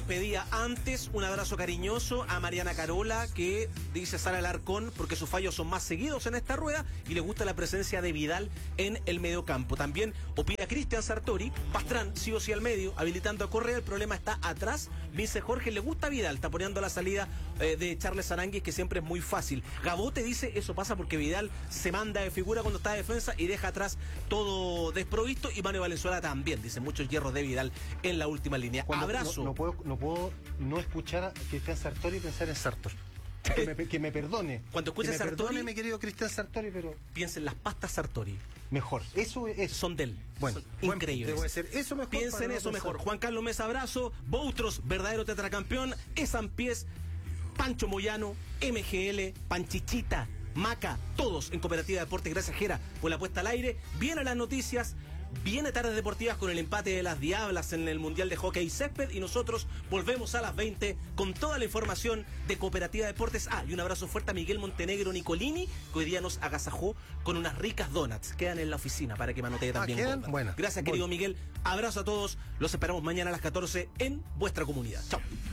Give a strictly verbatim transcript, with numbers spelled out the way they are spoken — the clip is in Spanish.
despedida. Antes, un abrazo cariñoso a Mariana Carola, que dice Sara Alarcón porque sus fallos son más seguidos en esta rueda y le gusta la presencia de Vidal en el mediocampo. También opina Cristian Sartori, Pastrán sí o sí al medio, habilitando a Correa, el problema está atrás. Dice Jorge, le gusta Vidal, está poniendo la salida eh, de Charles Aránguiz, que siempre es muy fácil. Gabote dice, eso pasa porque Vidal se manda de figura cuando está de defensa y deja atrás todo desprovisto, y Manuel Valenzuela también, dice muchos hierros de Vidal en la última línea. Cuando Abrazo. No, no, puedo, no puedo no escuchar a Cristian Sartori y pensar en Sartor. Que me, que me perdone. Cuando escuches que me Sartori, perdone, mi querido Cristian Sartori, pero piensa en las pastas Sartori. Mejor. Eso es. Son de él. Bueno, son increíbles. Debo decir, eso mejor. Piensa en eso mejor. Juan Carlos Mesa, abrazo. Boutros, verdadero tetracampeón. Esan Pies, Pancho Moyano, M G L, Panchichita, Maca, todos en Cooperativa Deportes. Gracias, Jera, por la puesta al aire. Vienen las noticias. Viene Tardes Deportivas con el empate de las Diablas en el Mundial de Hockey Césped, y nosotros volvemos a las veinte con toda la información de Cooperativa Deportes. Ah, y un abrazo fuerte a Miguel Montenegro Nicolini, que hoy día nos agasajó con unas ricas donuts. Quedan en la oficina para que manotee también. Ah, bueno, gracias, querido Miguel. Abrazo a todos. Los esperamos mañana a las catorce en vuestra comunidad. Chao.